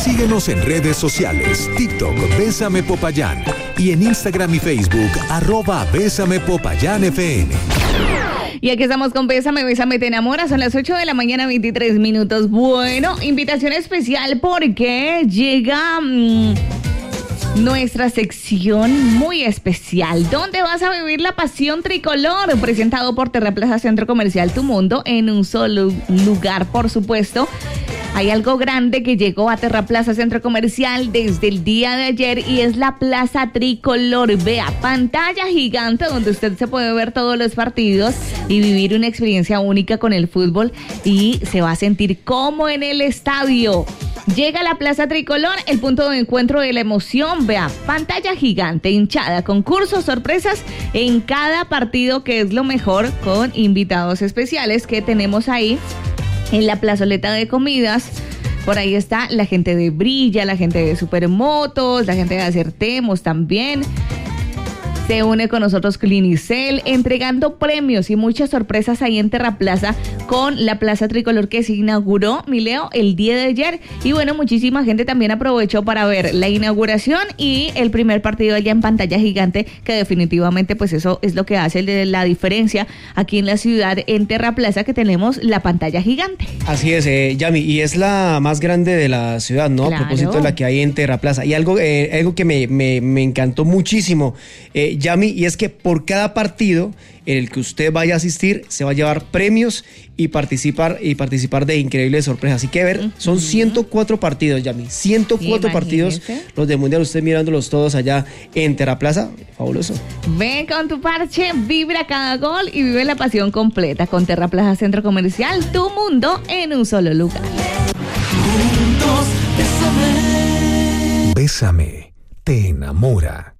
Síguenos en redes sociales, TikTok, Bésame Popayán, y en Instagram y Facebook, @Bésame Popayán FM. Y aquí estamos con Bésame, Bésame, te enamora. Son las 8 de la mañana, 23 minutos. Bueno, invitación especial porque llega nuestra sección muy especial, donde vas a vivir la pasión tricolor, presentado por Terraplaza Centro Comercial Tu Mundo, en un solo lugar, por supuesto. Hay algo grande que llegó a Terraplaza Centro Comercial desde el día de ayer y es la Plaza Tricolor. Vea, pantalla gigante donde usted se puede ver todos los partidos y vivir una experiencia única con el fútbol y se va a sentir como en el estadio. Llega a la Plaza Tricolor, el punto de encuentro de la emoción. Vea, pantalla gigante, hinchada, concursos, sorpresas en cada partido, que es lo mejor, con invitados especiales que tenemos ahí en la plazoleta de comidas. Por ahí está la gente de Brilla, la gente de Supermotos, la gente de Acertemos también. Se une con nosotros Clinicel, entregando premios y muchas sorpresas ahí en Terraplaza con la Plaza Tricolor que se inauguró, mi Leo, el día de ayer. Y bueno, muchísima gente también aprovechó para ver la inauguración y el primer partido allá en pantalla gigante, que definitivamente pues eso es lo que hace la diferencia aquí en la ciudad, en Terraplaza, que tenemos la pantalla gigante. Así es, Yami, y es la más grande de la ciudad, ¿no? Claro. A propósito de la que hay en Terraplaza. Y algo que me encantó muchísimo, Yami, y es que por cada partido en el que usted vaya a asistir se va a llevar premios y participar de increíbles sorpresas. Así que ver, son 104 partidos, Yami, 104 partidos los del Mundial, usted mirándolos todos allá en Terraplaza, fabuloso. Ven con tu parche, vibra cada gol y vive la pasión completa con Terraplaza Centro Comercial, Tu Mundo en un solo lugar. Bésame, te enamora.